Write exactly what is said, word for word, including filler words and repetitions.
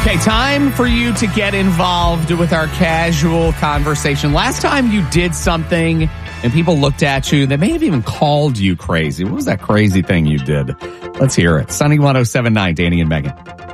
Okay, time for you to get involved with our casual conversation. Last time you did something and people looked at you, they may have even called you crazy. What was that crazy thing you did? Let's hear it. Sunny one oh seven point nine, Danny and Megan.